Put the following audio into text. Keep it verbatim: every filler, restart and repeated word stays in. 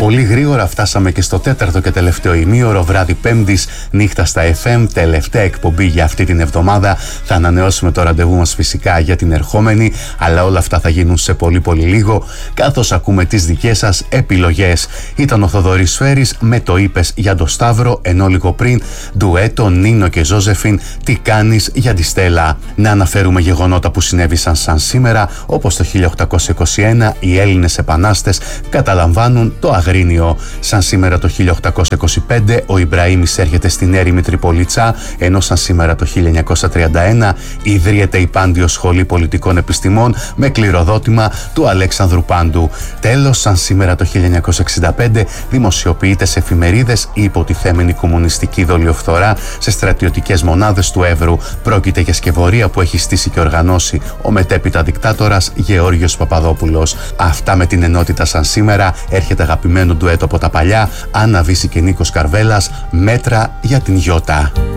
Πολύ γρήγορα φτάσαμε και στο τέταρτο και τελευταίο ημίωρο, βράδυ Πέμπτης, νύχτα στα εφ εμ, τελευταία εκπομπή για αυτή την εβδομάδα. Θα ανανεώσουμε το ραντεβού μας φυσικά για την ερχόμενη, αλλά όλα αυτά θα γίνουν σε πολύ πολύ λίγο, καθώς ακούμε τις δικές σας επιλογές. Ήταν ο Θοδωρής Σφαίρης με το είπες για το Σταύρο, ενώ λίγο πριν ντουέτο Νίνο και Ζώζεφιν, τι κάνεις για τη Στέλλα. Να αναφέρουμε γεγονότα που συνέβησαν σαν σήμερα, όπως το χίλια οκτακόσια είκοσι ένα οι Έλληνες επανάστες καταλαμβάνουν το Αγρίνιο. Σαν σήμερα το χίλια οκτακόσια είκοσι πέντε ο Ιμπραήμ εισέρχεται στην έρημη Τριπολιτσά, ενώ σαν σήμερα το χίλια εννιακόσια τριάντα ένα ιδρύεται η Πάντιο Σχολή Πολιτικών Επιστημών με κληροδότημα του Αλέξανδρου Πάντου. Τέλος, σαν σήμερα το χίλια εννιακόσια εξήντα πέντε δημοσιοποιείται σε εφημερίδες η υποτιθέμενη κομμουνιστική δολιοφθορά σε στρατιωτικές μονάδες του Εύρου. Πρόκειται για σκευωρία που έχει στήσει και οργανώσει ο μετέπειτα δικτάτορας Γεώργιος Παπαδόπουλος. Αυτά με την ενότητα σαν σήμερα. Έρχεται αγαπημένο ντουέτο από τα παλιά, Άννα Βύση και Νίκος Καρβέλας, μέτρα για την Γιώτα.